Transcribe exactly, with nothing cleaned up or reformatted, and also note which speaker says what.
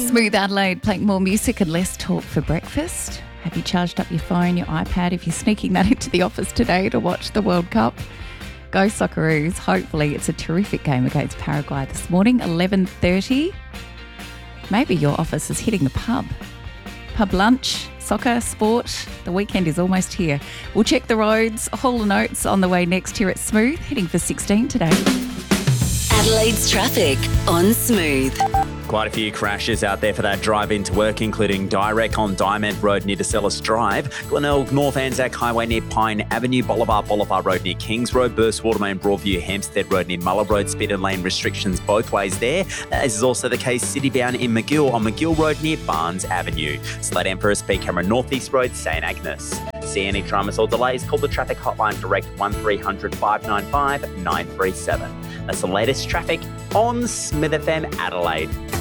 Speaker 1: Smooth Adelaide, playing more music and less talk for breakfast. Have you charged up your phone, your iPad, if you're sneaking that into the office today to watch the World Cup? Go Socceroos. Hopefully it's a terrific game against Paraguay this morning, eleven thirty. Maybe your office is hitting the pub. Pub lunch, soccer, sport. The weekend is almost here. We'll check the roads. Hall and Oates on the way next here at Smooth, heading for sixteen today.
Speaker 2: Adelaide's traffic on Smooth.
Speaker 3: Quite a few crashes out there for that drive into work, including Direct on Diamond Road near DeSellis Drive, Glenelg North Anzac Highway near Pine Avenue, Bolivar Boulevard Road near Kings Road, Burst Watermain Broadview Hampstead Road near Muller Road, speed and lane restrictions both ways there. This is also the case city-bound in McGill on McGill Road near Barnes Avenue. Slow down for a speed camera Northeast Road, St Agnes. See any dramas or delays, call the traffic hotline direct one three hundred five nine five nine three seven. That's the latest traffic on Smith F M Adelaide.